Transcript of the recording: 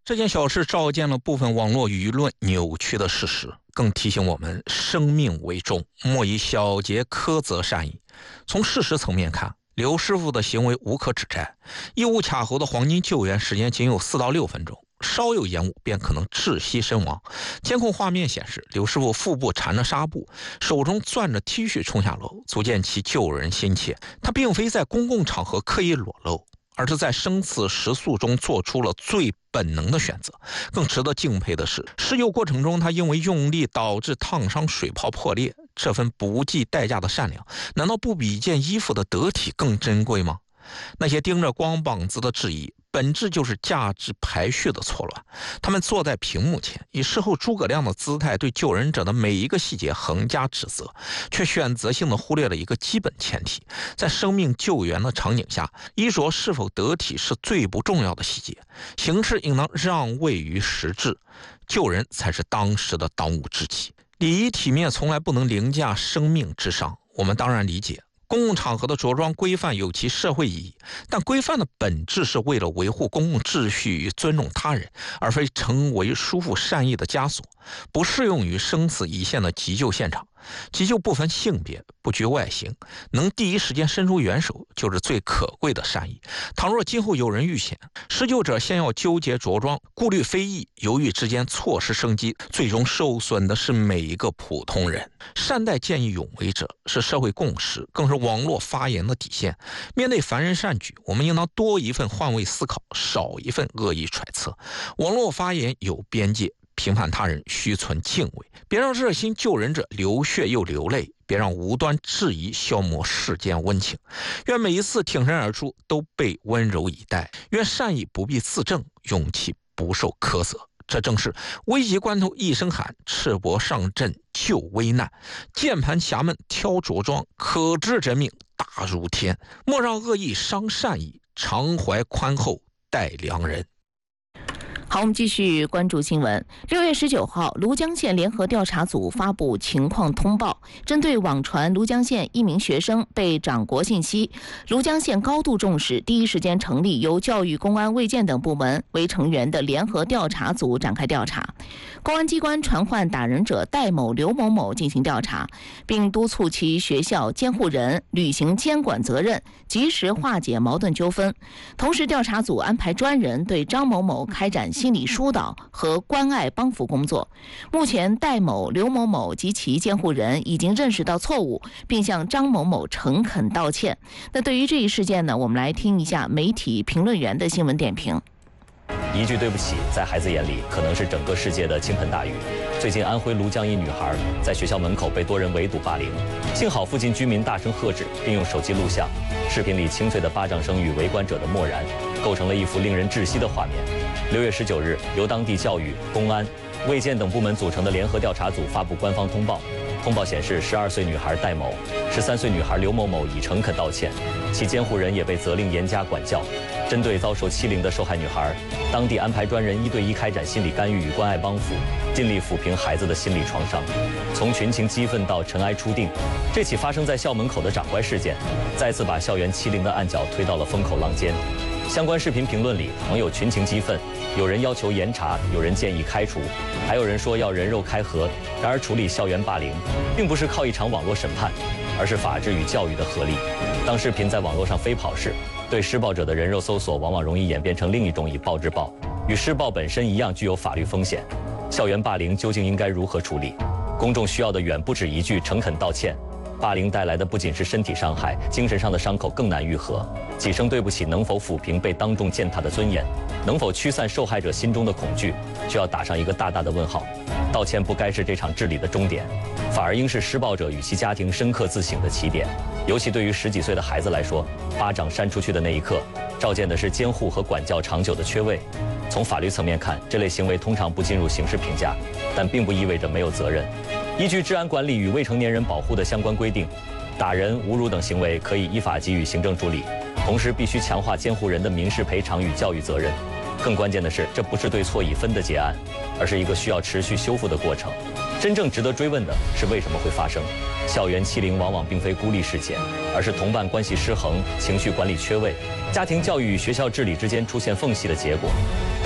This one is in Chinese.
这件小事照见了部分网络舆论扭曲的事实，更提醒我们生命为重，莫以小节苛责善意。从事实层面看，刘师傅的行为无可指摘，异物卡喉的黄金救援时间仅有4到6分钟，稍有延误便可能窒息身亡。监控画面显示，刘师傅腹部缠着纱布，手中攥着 T 恤冲下楼，足见其救人心切。他并非在公共场合刻意裸露，而是在生死时速中做出了最本能的选择。更值得敬佩的是，施救过程中他因为用力导致烫伤水泡破裂，这份不计代价的善良，难道不比一件衣服的得体更珍贵吗？那些盯着光膀子的质疑，本质就是价值排序的错乱。他们坐在屏幕前，以事后诸葛亮的姿态对救人者的每一个细节横加指责，却选择性的忽略了一个基本前提：在生命救援的场景下，衣着是否得体是最不重要的细节，形式应当让位于实质，救人才是当时的当务之急。礼仪体面从来不能凌驾生命之上。我们当然理解公共场合的着装规范有其社会意义，但规范的本质是为了维护公共秩序与尊重他人，而非成为束缚善意的枷锁，不适用于生死一线的急救现场。急救不分性别，不拘外形，能第一时间伸出援手就是最可贵的善意。倘若今后有人遇险，施救者先要纠结着装，顾虑非议，犹豫之间错失生机，最终受损的是每一个普通人。善待见义勇为者是社会共识，更是网络发言的底线。面对凡人善举，我们应当多一份换位思考，少一份恶意揣测。网络发言有边界，评判他人需存敬畏，别让热心救人者流血又流泪，别让无端质疑消磨世间温情。愿每一次挺身而出都被温柔以待，愿善意不必自证，勇气不受苛责。这正是危急关头一声喊，赤膊上阵救危难。键盘侠们挑着装，可知人命大如天。莫让恶意伤善意，常怀宽厚待良人。 好，我们继续关注新闻。6月19号，庐江县联合调查组发布情况通报，针对网传庐江县一名学生被掌掴信息，庐江县高度重视，第一时间成立由教育、公安、卫健等部门为成员的联合调查组展开调查。公安机关传唤打人者戴某、刘某某进行调查，并督促其学校监护人履行监管责任，及时化解矛盾纠纷。同时，调查组安排专人对张某某开展心理疏导和关爱帮扶工作。目前，戴某、刘某某及其监护人已经认识到错误，并向张某某诚恳道歉。那对于这一事件呢，我们来听一下媒体评论员的新闻点评。 一句对不起，在孩子眼里可能是整个世界的倾盆大雨。最近安徽庐江一女孩在学校门口被多人围堵霸凌，幸好附近居民大声喝止，并用手机录像。视频里清脆的巴掌声与围观者的默然，构成了一幅令人窒息的画面。6月19日，由当地教育、公安、卫健等部门组成的联合调查组发布官方通报。通报显示，12岁女孩戴某、13岁女孩刘某某已诚恳道歉，其监护人也被责令严加管教。针对遭受欺凌的受害女孩，当地安排专人1对1开展心理干预与关爱帮扶，尽力抚平孩子的心理创伤。从群情激愤到尘埃初定，这起发生在校门口的掌掴事件，再次把校园欺凌的暗角推到了风口浪尖。相关视频评论里，网友群情激愤，有人要求严查，有人建议开除，还有人说要人肉开河。然而，处理校园霸凌，并不是靠一场网络审判，而是法治与教育的合力。当视频在网络上飞跑时，对施暴者的人肉搜索往往容易演变成另一种以暴制暴，与施暴本身一样具有法律风险。校园霸凌究竟应该如何处理？公众需要的远不止一句诚恳道歉。霸凌带来的不仅是身体伤害，精神上的伤口更难愈合。几声对不起能否抚平被当众践踏的尊严？能否驱散受害者心中的恐惧？需要打上一个大大的问号。道歉不该是这场治理的终点，反而应是施暴者与其家庭深刻自省的起点。尤其对于10几岁的孩子来说，巴掌扇出去的那一刻，照见的是监护和管教长久的缺位。从法律层面看，这类行为通常不进入刑事评价，但并不意味着没有责任。依据治安管理与未成年人保护的相关规定，打人、侮辱等行为可以依法给予行政处理，同时必须强化监护人的民事赔偿与教育责任。更关键的是，这不是对错已分的结案，而是一个需要持续修复的过程。真正值得追问的是为什么会发生。校园欺凌往往并非孤立事件，而是同伴关系失衡、情绪管理缺位、家庭教育与学校治理之间出现缝隙的结果。